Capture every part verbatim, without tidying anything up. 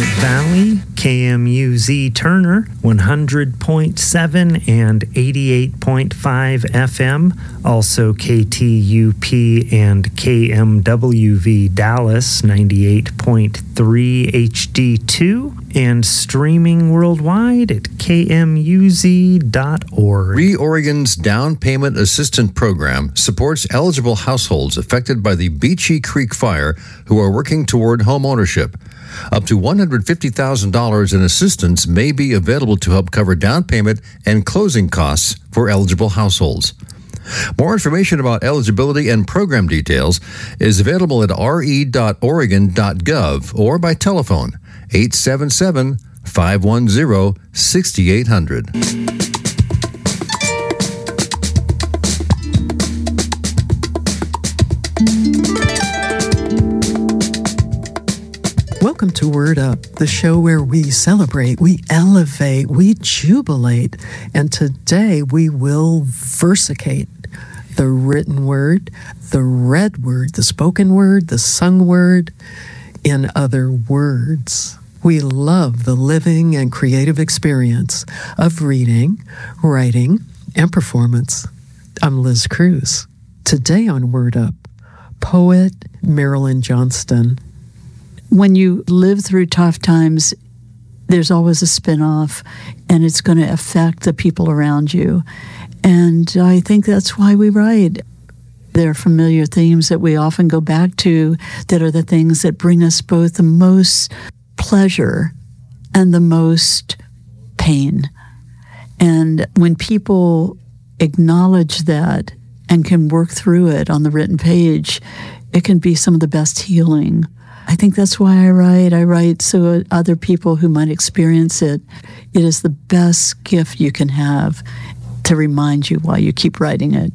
Willamette Valley, K M U Z Turner, one hundred point seven and eighty-eight point five F M. Also K T U P and K M W V Dallas, ninety-eight point three H D two. And streaming worldwide at K M U Z dot org. ReOregon's Down Payment Assistance Program supports eligible households affected by the Beachy Creek Fire who are working toward home ownership. Up to one hundred fifty thousand dollars in assistance may be available to help cover down payment and closing costs for eligible households. More information about eligibility and program details is available at R E dot Oregon dot gov or by telephone eight seven seven, five one zero, six eight zero zero. Welcome to Word Up, the show where we celebrate, we elevate, we jubilate, and today we will versicate the written word, the read word, the spoken word, the sung word, in other words. We love the living and creative experience of reading, writing, and performance. I'm Liz Cruz. Today on Word Up, poet Marilyn Johnston. When you live through tough times, there's always a spin-off, and it's going to affect the people around you. And I think that's why we write. There are familiar themes that we often go back to that are the things that bring us both the most pleasure and the most pain. And when people acknowledge that and can work through it on the written page, it can be some of the best healing. I think that's why I write. I write so other people who might experience it, it is the best gift you can have to remind you why you keep writing it.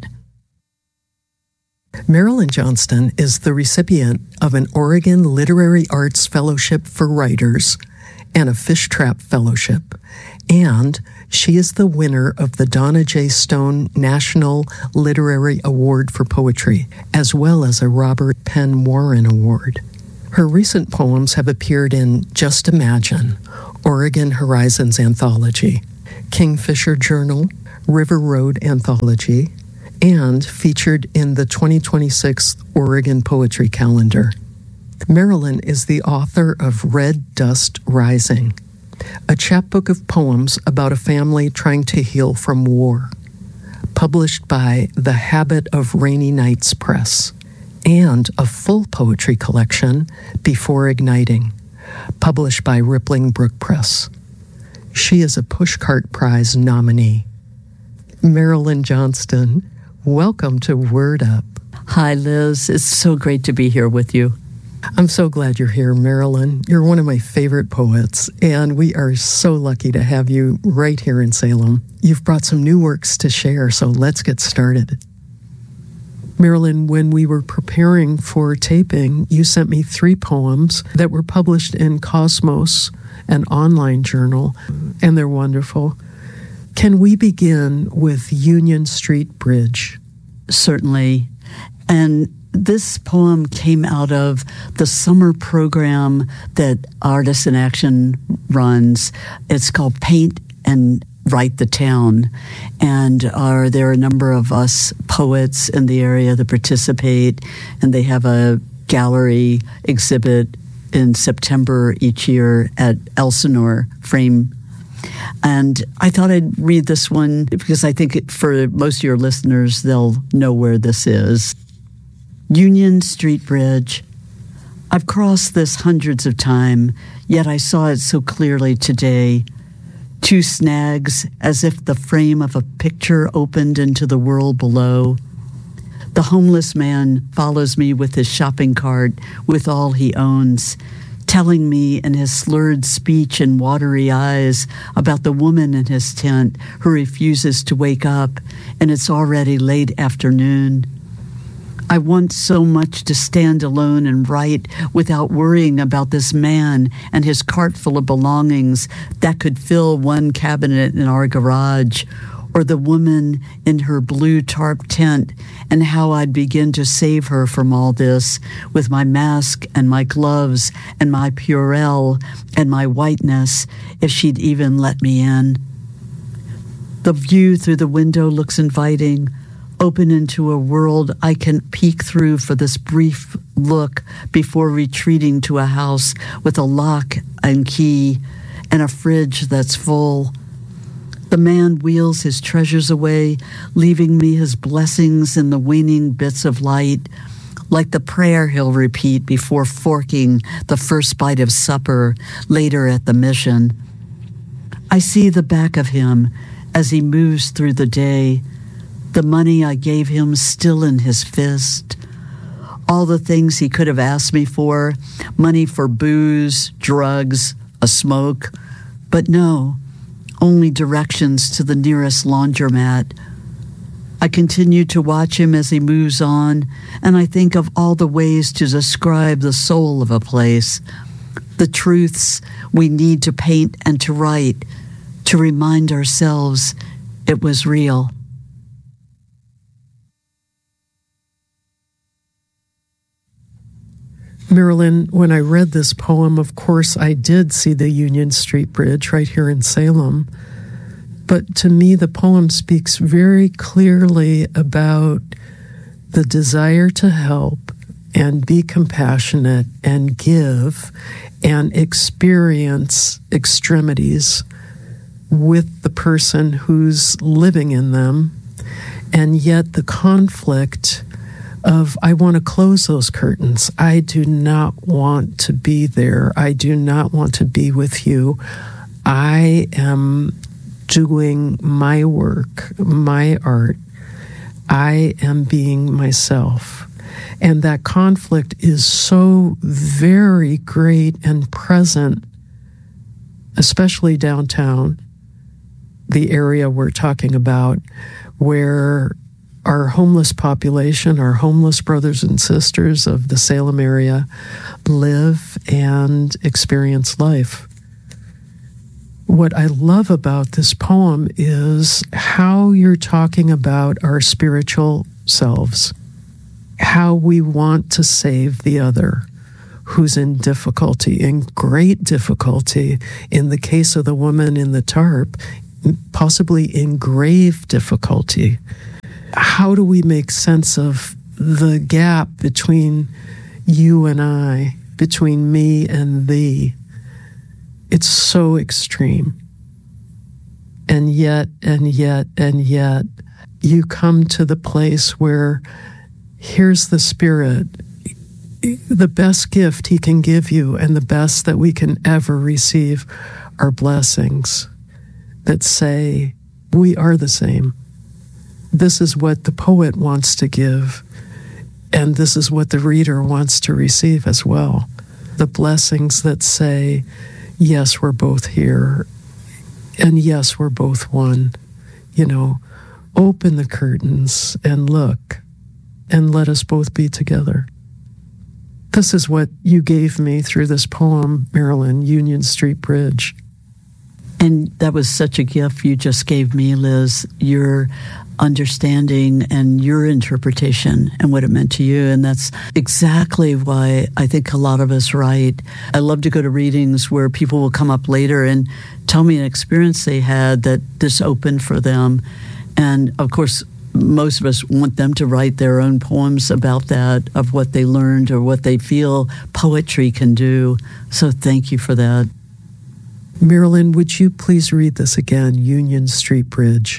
Marilyn Johnston is the recipient of an Oregon Literary Arts Fellowship for Writers and a Fish Trap Fellowship, and she is the winner of the Donna J. Stone National Literary Award for Poetry, as well as a Robert Penn Warren Award. Her recent poems have appeared in Just Imagine, Oregon Horizons Anthology, Kingfisher Journal, River Road Anthology, and featured in the twenty twenty-six Oregon Poetry Calendar. Marilyn is the author of Red Dust Rising, a chapbook of poems about a family trying to heal from war, published by The Habit of Rainy Nights Press, and a full poetry collection, Before Igniting, published by Rippling Brook Press. She is a Pushcart Prize nominee. Marilyn Johnston, welcome to Word Up. Hi, Liz. It's so great to be here with you. I'm so glad you're here, Marilyn. You're one of my favorite poets, and we are so lucky to have you right here in Salem. You've brought some new works to share, so let's get started. Marilyn, when we were preparing for taping, you sent me three poems that were published in Cosmos, an online journal, and they're wonderful. Can we begin with Union Street Bridge? Certainly. And this poem came out of the summer program that Artists in Action runs. It's called Paint and Write the Town. And are there are a number of us poets in the area that participate, and they have a gallery exhibit in September each year at Elsinore Frame. And I thought I'd read this one because I think it, for most of your listeners, they'll know where this is. Union Street Bridge. I've crossed this hundreds of times, yet I saw it so clearly today. Two snags, as if the frame of a picture opened into the world below. The homeless man follows me with his shopping cart, with all he owns, telling me in his slurred speech and watery eyes about the woman in his tent who refuses to wake up, and it's already late afternoon. I want so much to stand alone and write without worrying about this man and his cart full of belongings that could fill one cabinet in our garage, or the woman in her blue tarp tent, and how I'd begin to save her from all this with my mask and my gloves and my Purell and my whiteness, if she'd even let me in. The view through the window looks inviting, open into a world I can peek through for this brief look before retreating to a house with a lock and key and a fridge that's full. The man wheels his treasures away, leaving me his blessings in the waning bits of light, like the prayer he'll repeat before forking the first bite of supper later at the mission. I see the back of him as he moves through the day, the money I gave him still in his fist, all the things he could have asked me for, money for booze, drugs, a smoke, but no, only directions to the nearest laundromat. I continue to watch him as he moves on, and I think of all the ways to describe the soul of a place, the truths we need to paint and to write, to remind ourselves it was real. Marilyn, when I read this poem, of course, I did see the Union Street Bridge right here in Salem. But to me, the poem speaks very clearly about the desire to help and be compassionate and give and experience extremities with the person who's living in them, and yet the conflict of, I want to close those curtains. I do not want to be there. I do not want to be with you. I am doing my work, my art. I am being myself. And that conflict is so very great and present, especially downtown, the area we're talking about, where our homeless population, our homeless brothers and sisters of the Salem area live and experience life. What I love about this poem is how you're talking about our spiritual selves, how we want to save the other who's in difficulty, in great difficulty. In the case of the woman in the tarp, possibly in grave difficulty. How do we make sense of the gap between you and I, between me and thee? It's so extreme. And yet, and yet, and yet, you come to the place where here's the Spirit, the best gift He can give you and the best that we can ever receive are blessings that say, we are the same. This is what the poet wants to give, and this is what the reader wants to receive as well. The blessings that say, yes, we're both here, and yes, we're both one. You know, open the curtains and look, and let us both be together. This is what you gave me through this poem, Marilyn, Union Street Bridge. And that was such a gift you just gave me, Liz, your understanding and your interpretation and what it meant to you. And that's exactly why I think a lot of us write. I love to go to readings where people will come up later and tell me an experience they had that this opened for them. And of course, most of us want them to write their own poems about that, of what they learned or what they feel poetry can do. So thank you for that. Marilyn, would you please read this again, Union Street Bridge?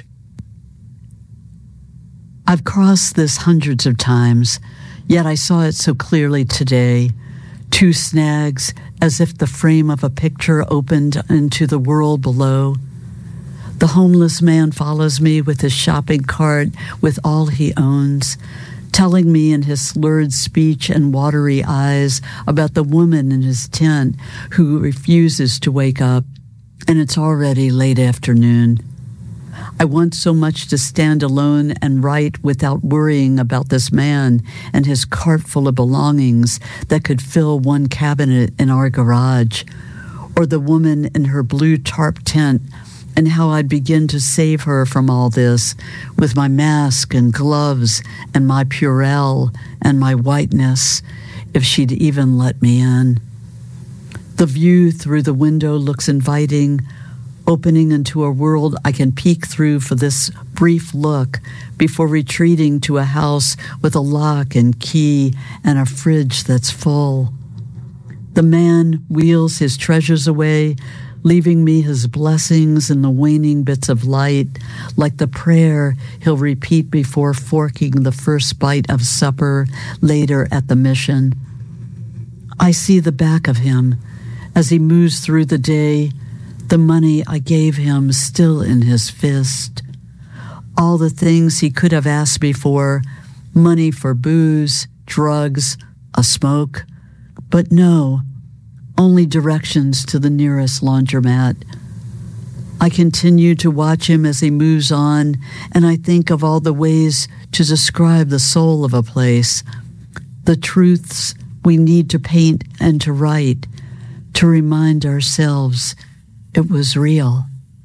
I've crossed this hundreds of times, yet I saw it so clearly today. Two snags, as if the frame of a picture opened into the world below. The homeless man follows me with his shopping cart with all he owns, telling me in his slurred speech and watery eyes about the woman in his tent who refuses to wake up, and it's already late afternoon. I want so much to stand alone and write without worrying about this man and his cart full of belongings that could fill one cabinet in our garage, or the woman in her blue tarp tent and how I'd begin to save her from all this with my mask and gloves and my Purell and my whiteness, if she'd even let me in. The view through the window looks inviting, opening into a world I can peek through for this brief look before retreating to a house with a lock and key and a fridge that's full. The man wheels his treasures away, leaving me his blessings in the waning bits of light, like the prayer he'll repeat before forking the first bite of supper later at the mission. I see the back of him as he moves through the day, the money I gave him still in his fist. All the things he could have asked me for, money for booze, drugs, a smoke, but no, only directions to the nearest laundromat. I continue to watch him as he moves on, and I think of all the ways to describe the soul of a place, the truths we need to paint and to write, to remind ourselves it was real.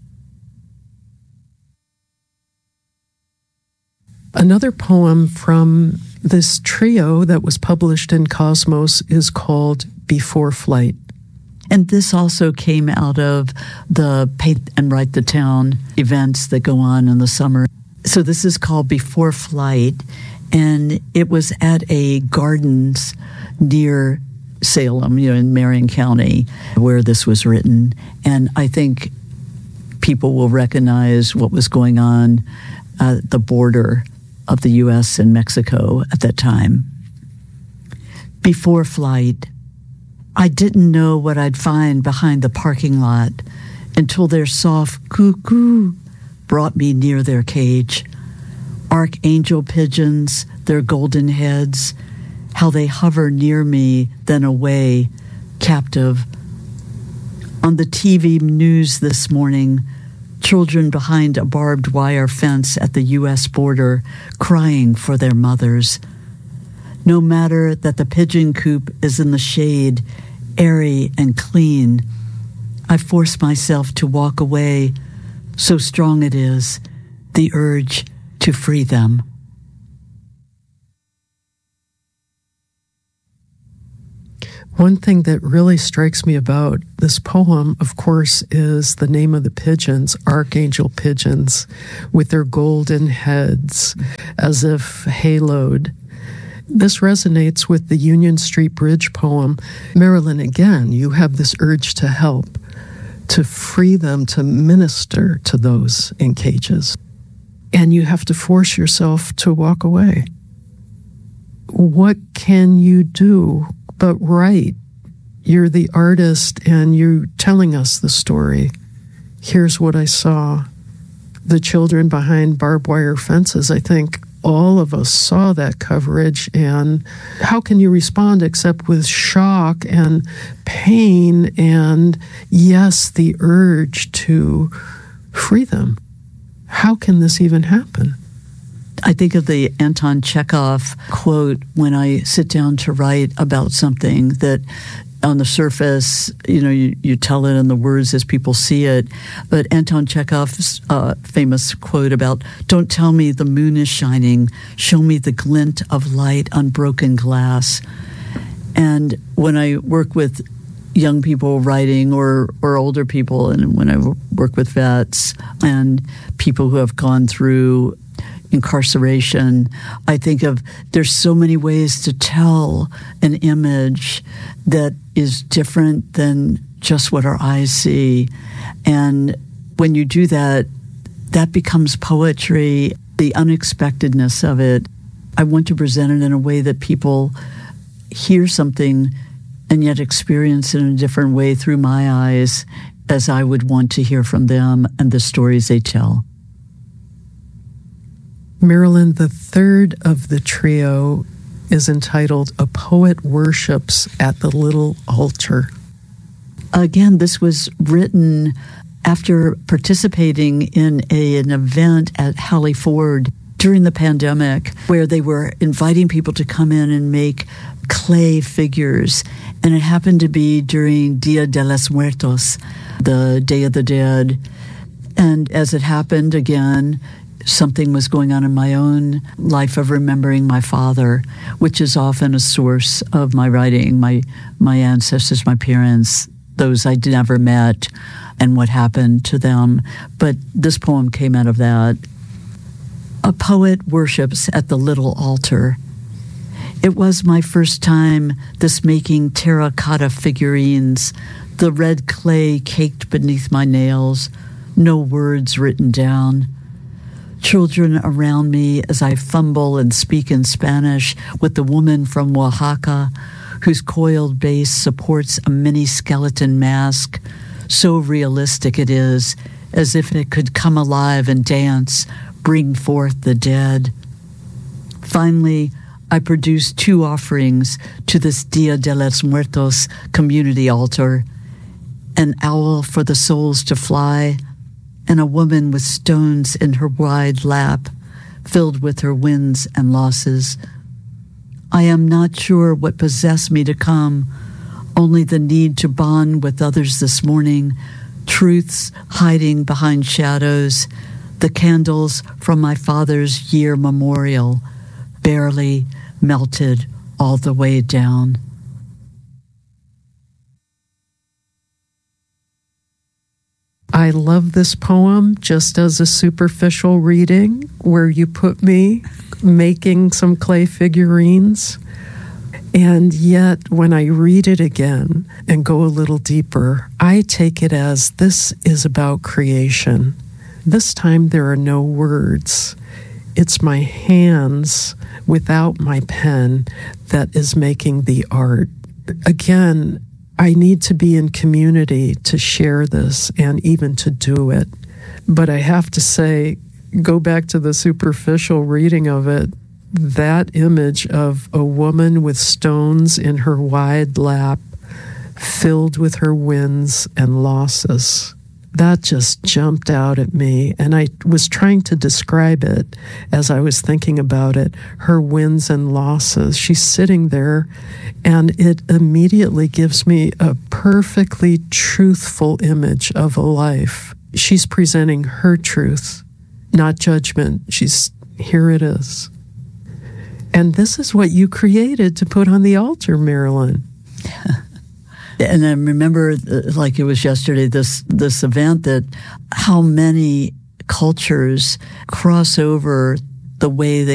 Another poem from this trio that was published in Cosmos is called Before Flight. And this also came out of the Paint and Write the Town events that go on in the summer. So this is called Before Flight, and it was at a gardens near Salem, you know, in Marion County, where this was written. And I think people will recognize what was going on at the border of the U S and Mexico at that time. Before flight, I didn't know what I'd find behind the parking lot until their soft coo-coo brought me near their cage. Archangel pigeons, their golden heads, how they hover near me, then away, captive. On the T V news this morning, children behind a barbed wire fence at the U S border crying for their mothers. No matter that the pigeon coop is in the shade, airy and clean, I force myself to walk away, so strong it is, the urge to free them. One thing that really strikes me about this poem, of course, is the name of the pigeons, archangel pigeons, with their golden heads as if haloed. This resonates with the Union Street Bridge poem. Marilyn, again, you have this urge to help, to free them, to minister to those in cages. And you have to force yourself to walk away. What can you do but write? You're the artist and you're telling us the story. Here's what I saw. The children behind barbed wire fences, I think all of us saw that coverage, and how can you respond except with shock and pain and, yes, the urge to free them? How can this even happen? I think of the Anton Chekhov quote when I sit down to write about something that on the surface, you know, you, you tell it in the words as people see it. But Anton Chekhov's uh, famous quote about, "Don't tell me the moon is shining, show me the glint of light on broken glass." And when I work with young people writing or, or older people, and when I work with vets and people who have gone through incarceration, I think of there's so many ways to tell an image that is different than just what our eyes see. And when you do that, that becomes poetry, the unexpectedness of it. I want to present it in a way that people hear something and yet experience it in a different way through my eyes, as I would want to hear from them and the stories they tell. Marilyn, the third of the trio is entitled A Poet Worships at the Little Altar. Again, this was written after participating in a, an event at Hallie Ford during the pandemic, where they were inviting people to come in and make clay figures. And it happened to be during Dia de los Muertos, the Day of the Dead. And as it happened again, something was going on in my own life of remembering my father, which is often a source of my writing, my my ancestors, my parents, those I never met, and what happened to them. But this poem came out of that. A poet worships at the little altar. It was my first time this making terracotta figurines, the red clay caked beneath my nails, no words written down. Children around me as I fumble and speak in Spanish with the woman from Oaxaca whose coiled base supports a mini skeleton mask. So realistic it is, as if it could come alive and dance, bring forth the dead. Finally, I produced two offerings to this Dia de los Muertos community altar, an owl for the souls to fly, and a woman with stones in her wide lap, filled with her wins and losses. I am not sure what possessed me to come, only the need to bond with others this morning, truths hiding behind shadows, the candles from my father's year memorial, barely melted all the way down. I love this poem just as a superficial reading where you put me making some clay figurines. And yet, when I read it again and go a little deeper, I take it as this is about creation. This time there are no words. It's my hands without my pen that is making the art. Again, I need to be in community to share this and even to do it. But I have to say, go back to the superficial reading of it, that image of a woman with stones in her wide lap, filled with her wins and losses, that just jumped out at me. And I was trying to describe it as I was thinking about it, her wins and losses. She's sitting there, and it immediately gives me a perfectly truthful image of a life. She's presenting her truth, not judgment. She's, here it is. And this is what you created to put on the altar, Marilyn. And I remember, like it was yesterday, this this event, that how many cultures cross over the way they